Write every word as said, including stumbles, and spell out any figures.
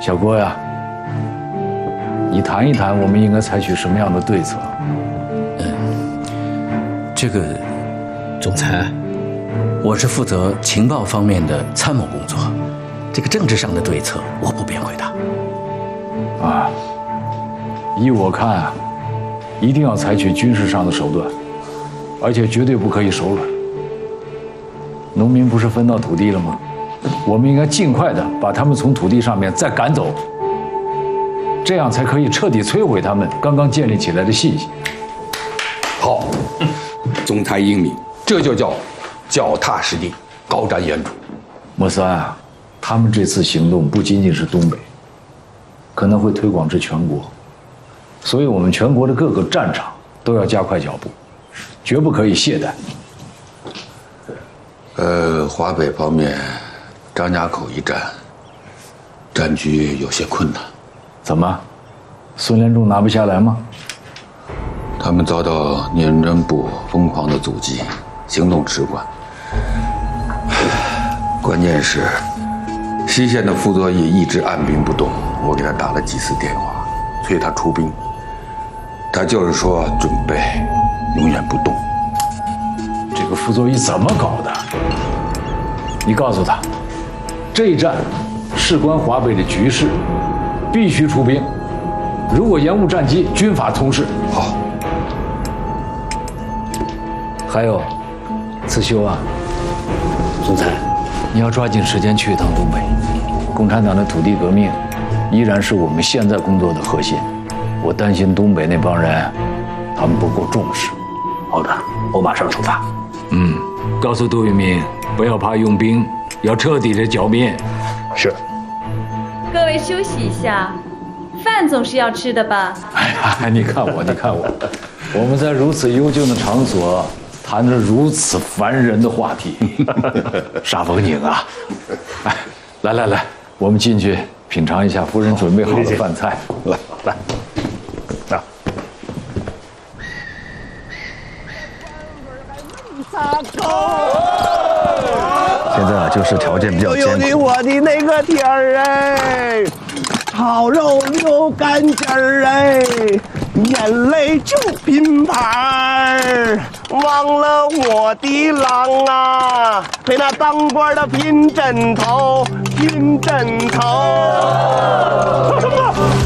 小郭呀，你谈一谈，我们应该采取什么样的对策？ 嗯，这个，总裁，我是负责情报方面的参谋工作，这个政治上的对策我不便回答。 啊，依我看啊，一定要采取军事上的手段，而且绝对不可以手软。农民不是分到土地了吗？我们应该尽快的把他们从土地上面再赶走，这样才可以彻底摧毁他们刚刚建立起来的信心。 好，总裁英明，这就叫脚踏实地，高瞻远瞩。 莫三啊，他们这次行动不仅仅是东北，可能会推广至全国，所以我们全国的各个战场都要加快脚步，绝不可以懈怠。 呃，华北方面，张家口一战，战局有些困难。 怎么，孙连仲拿不下来吗？ 他们遭到聂真部疯狂的阻击，行动迟缓。关键是，西线的傅作义一直按兵不动，我给他打了几次电话，催他出兵，他就是说准备，永远不动。 这个傅作义怎么搞的？你告诉他，这一战事关华北的局势，必须出兵。如果延误战机，军法从事。 好。 还有，刺绣啊， 总裁， 你要抓紧时间去一趟东北。共产党的土地革命，依然是我们现在工作的核心。我担心东北那帮人，他们不够重视。 好的，我马上出发。 嗯，告诉杜聿明，不要怕用兵，要彻底的剿灭。 是。 各位休息一下，饭总是要吃的吧？ 哎呀，你看我，你看我，我们在如此幽静的场所谈着如此烦人的话题，煞风景啊！哎，来来来，我们进去品尝一下夫人准备好的饭菜。来来，啊！ 现在啊，就是条件比较艰苦。 有你我的那个天儿哎，炒肉溜干尖儿哎，眼泪就拼盘儿，忘了我的郎啊，陪那当官的拼枕头，拼枕头。